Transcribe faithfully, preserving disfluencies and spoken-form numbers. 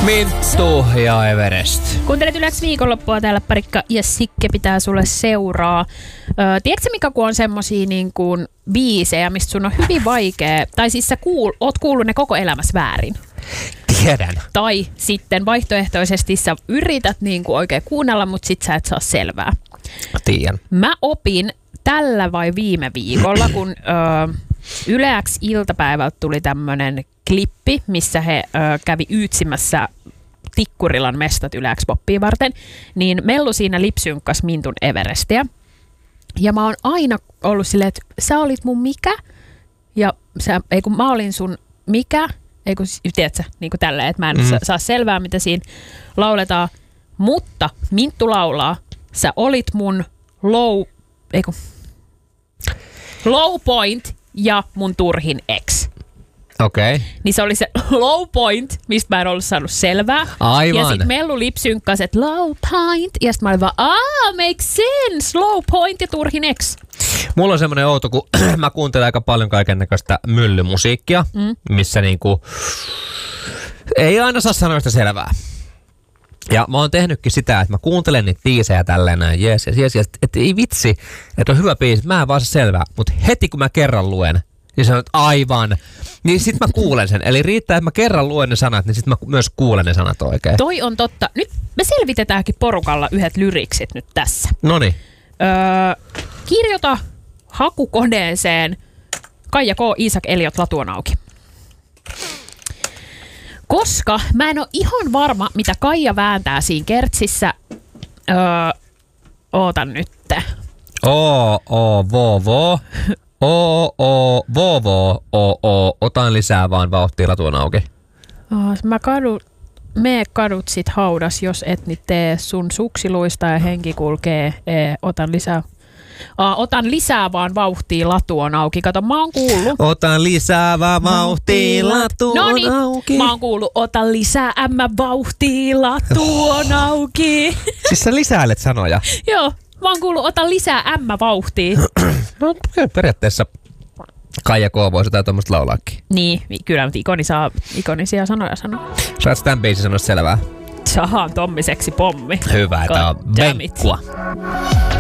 Minttu ja Everest. Kuuntelet Ylex viikonloppua, täällä Parikka ja Sikke pitää sulle seuraa. Öö, tiedätkö mikä kun on semmosia niin kuin biisejä, mistä sun on hyvin vaikea, tai siis sä kuul, oot kuullut ne koko elämässä väärin? Tiedän. Tai sitten vaihtoehtoisesti sä yrität niin kuin oikein kuunnella, mutta sit sä et saa selvää. Tiedän. Mä opin tällä vai viime viikolla, kun öö, Yle X iltapäivältä tuli tämmönen klippi, missä he öö, kävi yytsimässä Tikkurilan mestat Yle X Poppia varten, niin Mellu siinä lipsynkkas Mintun Everestiä. Ja mä oon aina ollut silleen, että sä olit mun mikä? Ja sä, ei kun mä olin sun mikä? Ei kun, tiedätkö, niin kuin tälleen, että mä en mm. saa, saa selvää, mitä siinä lauletaan. Mutta Minttu laulaa, sä olit mun low, ei kun, low point ja mun turhin ex. Okei. Okay. Niin se oli se low point, mistä mä en ollut saanut selvää. Aivan. Ja sit Mellu lipsynkkas, että low point. Ja sit mä olin vaan, aah, makes sense, low point ja turhin ex. Mulla on semmoinen outo, kun mä kuuntelen aika paljon kaikennäköistä myllymusiikkia, mm. missä niinku ei aina saa sanoista selvää. Ja mä oon tehnytkin sitä, että mä kuuntelen niitä biisejä tälleen näin, jes, jes, jes, jes, että ei vitsi, että on hyvä biisi, mä en vaan saa selvää. Mutta heti kun mä kerran luen, niin sanon, että aivan, niin sit mä kuulen sen. Eli riittää, että mä kerran luen ne sanat, niin sit mä myös kuulen ne sanat oikein. Toi on totta. Nyt me selvitetäänkin porukalla yhdet lyriksit nyt tässä. Noniin. Öö, kirjoita hakukoneeseen Kaija K. Iisak Eliot Latu on auki. Koska mä en ole ihan varma, mitä Kaija vääntää siinä kertsissä. Öö, ootan nytte. O, o, vo, vo. O, o, vo, vo, o, o. Otan lisää vaan vauhtia, Latu on auki. Oh, mä kadun, mee kadut sit haudas, jos et nyt tee sun suksiluista ja henki kulkee. E, otan lisää. Uh, otan lisää vaan vauhtia, Latu on auki. Kato, mä oon kuullut. Otan lisää vaan vauhtia, Latu Noniin, on auki. Mä oon kuullut, otan lisää ämmä vauhtia, Latu on auki. Siis sä lisäilet sanoja? Joo, mä oon kuullut, otan lisää ämmä vauhtia. No periaatteessa Kaija K. voisi jotain tuommoista laulaakin. Niin, kyllä, mutta ikoni saa ikonisia sanoja sanoa. Saat tämän biisin sanoa selvää? Sahan tommiseksi pommi. Hyvä, että on venkkua.